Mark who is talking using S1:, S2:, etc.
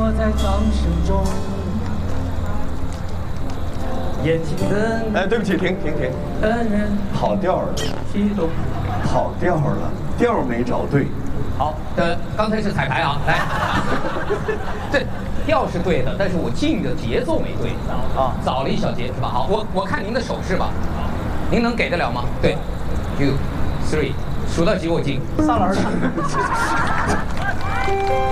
S1: 我在掌声中。眼睛的
S2: 哎，对不起，停。
S1: 人
S2: 跑调了，
S1: 激动。
S2: 跑调了，调没找对。
S3: 好，刚才是彩排啊，来，对，调是对的，但是我进的节奏没对啊，早了一小节是吧？好，我看您的手势吧，您能给得了吗？对 ，2 3，数到几我进。
S1: 撒篮了。